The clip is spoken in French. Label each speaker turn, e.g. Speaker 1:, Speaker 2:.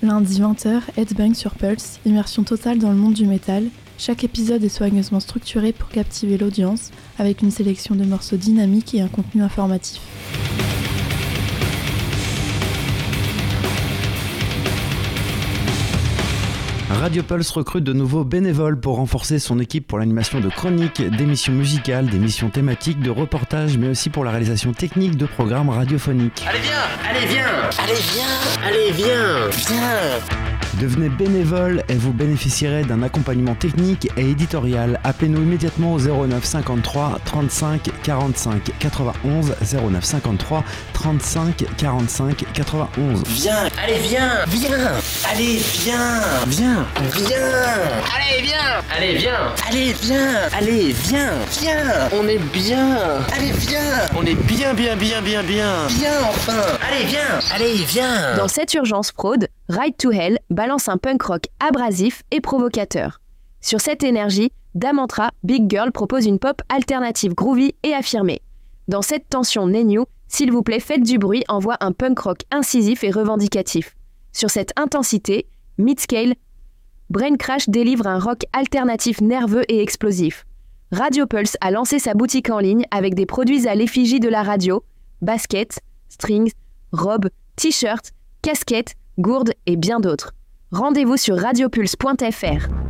Speaker 1: Lundi 20h, Headbang sur Pulse, immersion totale dans le monde du métal. Chaque épisode est soigneusement structuré pour captiver l'audience, avec une sélection de morceaux dynamiques et un contenu informatif.
Speaker 2: Radio Pulse recrute de nouveaux bénévoles pour renforcer son équipe pour l'animation de chroniques, d'émissions musicales, d'émissions thématiques, de reportages, mais aussi pour la réalisation technique de programmes radiophoniques.
Speaker 3: Allez viens, allez viens, allez viens, allez viens, viens.
Speaker 2: Devenez bénévole et vous bénéficierez d'un accompagnement technique et éditorial. Appelez-nous immédiatement au 09 53 35 45 91 09 53 35 45 91.
Speaker 3: Viens, allez viens, viens, allez viens, viens, viens, allez viens, allez viens, allez viens, allez viens, viens. On est bien, allez viens, on est bien, viens enfin, allez viens.
Speaker 4: Dans cette urgence prod, Ride to Hell balance un punk rock abrasif et provocateur. Sur cette énergie, Damantra, Big Girl propose une pop alternative groovy et affirmée. Dans cette tension Nenyu, s'il vous plaît faites du bruit envoie un punk rock incisif et revendicatif. Sur cette intensité, Midscale, Brain Crash délivre un rock alternatif nerveux et explosif. Radio Pulse a lancé sa boutique en ligne avec des produits à l'effigie de la radio, baskets, strings, robes, t-shirts, casquettes, gourdes et bien d'autres. Rendez-vous sur radiopulse.fr.